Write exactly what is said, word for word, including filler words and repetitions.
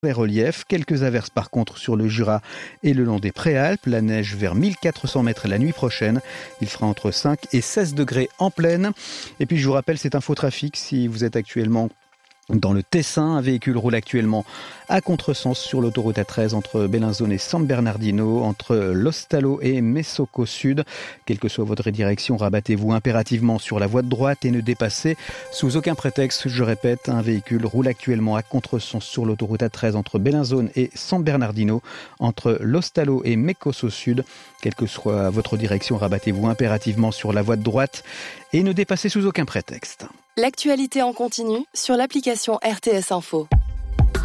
les reliefs. Quelques averses par contre sur le Jura et le long des Préalpes. La neige vers mille quatre cents mètres la nuit prochaine. Il fera entre cinq et seize degrés en plaine. Et puis je vous rappelle cet infotrafic si vous êtes actuellement dans le Tessin. Un véhicule roule actuellement à contresens sur l'autoroute A treize entre Bellinzone et San Bernardino, entre Lostalo et Messoco Sud. Quelle que soit votre direction, rabattez-vous impérativement sur la voie de droite et ne dépassez sous aucun prétexte. Je répète, un véhicule roule actuellement à contresens sur l'autoroute A treize entre Bellinzone et San Bernardino, entre Lostalo et Messoco Sud. Quelle que soit votre direction, rabattez-vous impérativement sur la voie de droite et ne dépassez sous aucun prétexte. L'actualité en continu sur l'application R T S Info.